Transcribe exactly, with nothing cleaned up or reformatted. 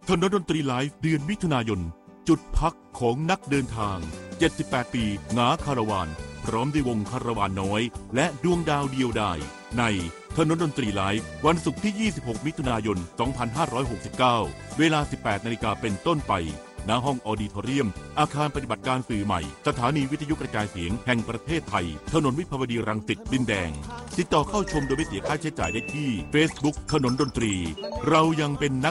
ถนนดนตรีไลฟ์เดือนมิถุนายนจุดพักของนักเดินทางเจ็ดสิบแปดปีหงาคาราวานพร้อมด้วยวงคาราวานน้อยและดวงดาวเดียวดายในถนนดนตรีไลฟ์วันศุกร์ที่ยี่สิบหกมิถุนายนสองพันห้าร้อยหกสิบเก้าเวลา สิบแปดนาฬิกาเป็นต้นไปณห้องออดิทอเรียมอาคารปฏิบัติการสื่อใหม่สถานีวิทยุกระจายเสียงแห่งประเทศไทยถนนวิภาวดีรังสิตดินแดงติดต่อเข้าชมโดยไม่เสียค่าใช้จ่ายได้ที่ Facebook ถนนดนตรีเรายังเป็นนัก